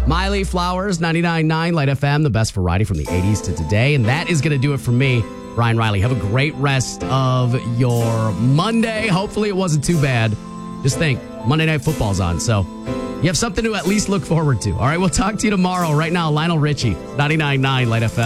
Miley Flowers, 99.9 Light FM, the best variety from the 80s to today. And that is going to do it for me, Ryan Riley. Have a great rest of your Monday. Hopefully it wasn't too bad. Just think, Monday Night Football's on, so you have something to at least look forward to. All right, we'll talk to you tomorrow. Right now, Lionel Richie, 99.9 Light FM.